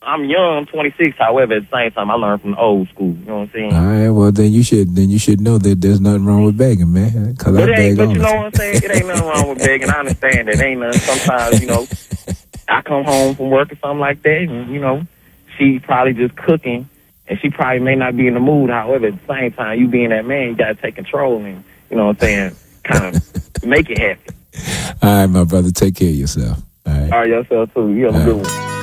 I'm young, I'm 26. However, at the same time, I learned from the old school. You know what I'm saying? All right, well then you should know that there's nothing wrong with begging, man. Cause But I beg you all know the what time. I'm saying? It ain't nothing wrong with begging. I understand that. Ain't nothing. Sometimes, you know, I come home from work or something like that, and you know, she probably just cooking, and she probably may not be in the mood. However, at the same time, you being that man, you gotta take control and you know what I'm saying, kind of make it happen. All right, my brother, take care of yourself. All right. All right, yourself too. You have a good one.